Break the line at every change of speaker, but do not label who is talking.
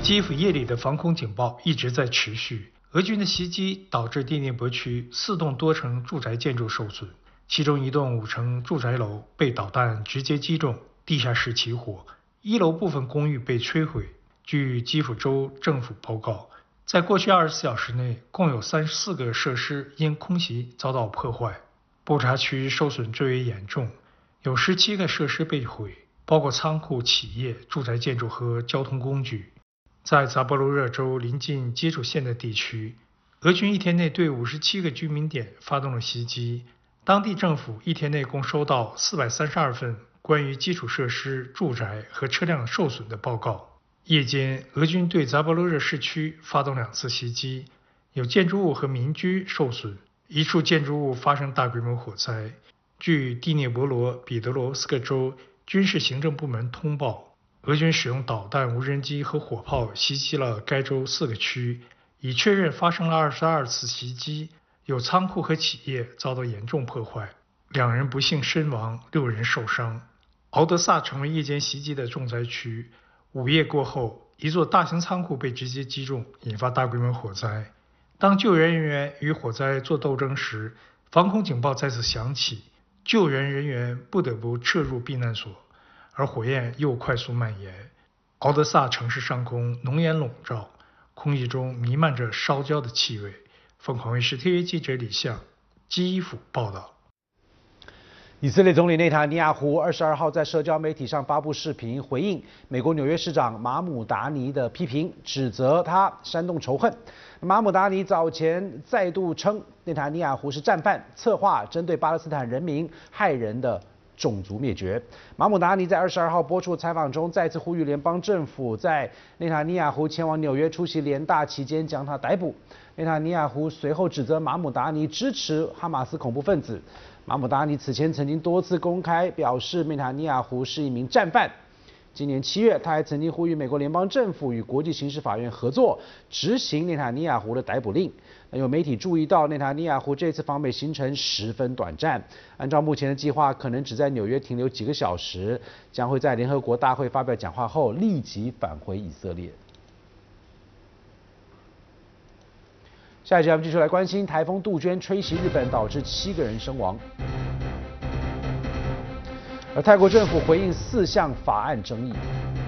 基辅夜里的防空警报一直在持续。俄军的袭击导致第聂伯区4栋多层住宅建筑受损，其中1栋5层住宅楼被导弹直接击中，地下室起火，1楼部分公寓被摧毁。据基辅州政府报告，在过去24小时内，共有34个设施因空袭遭到破坏。布查区受损最为严重，有17个设施被毁，包括仓库、企业、住宅建筑和交通工具。在扎波罗热州临近接触线的地区，俄军一天内对57个居民点发动了袭击。当地政府一天内共收到432份关于基础设施、住宅和车辆受损的报告。夜间，俄军对扎波罗热市区发动2次袭击，有建筑物和民居受损，1处建筑物发生大规模火灾。据第聂伯罗彼得罗斯克州军事行政部门通报，俄军使用导弹、无人机和火炮袭击了该州4个区，已确认发生了22次袭击，有仓库和企业遭到严重破坏，2人不幸身亡，6人受伤。敖德萨成为夜间袭击的重灾区。午夜过后，一座大型仓库被直接击中，引发大规模火灾。当救援人员与火灾做斗争时，防空警报再次响起，救援人员不得不撤入避难所，而火焰又快速蔓延。敖德萨城市上空浓烟笼罩，空气中弥漫着烧焦的气味。凤凰卫视 TV 记者李相，基辅报道。
以色列总理内塔尼亚胡22号在社交媒体上发布视频，回应美国纽约市长马姆达尼的批评，指责他煽动仇恨。马姆达尼早前再度称内塔尼亚胡是战犯，策划针对巴勒斯坦人民害人的种族灭绝。马姆达尼在22号播出采访中再次呼吁联邦政府在内塔尼亚胡前往纽约出席联大期间将他逮捕。内塔尼亚胡随后指责马姆达尼支持哈马斯恐怖分子。马姆达尼此前曾经多次公开表示内塔尼亚胡是一名战犯。今年7月，他还曾经呼吁美国联邦政府与国际刑事法院合作，执行内塔尼亚胡的逮捕令。有媒体注意到，内塔尼亚胡这次访美行程十分短暂，按照目前的计划，可能只在纽约停留几个小时，将会在联合国大会发表讲话后立即返回以色列。下一节我们继续来关心台风杜鹃吹袭日本，导致7个人身亡。而泰国政府回应4项法案争议。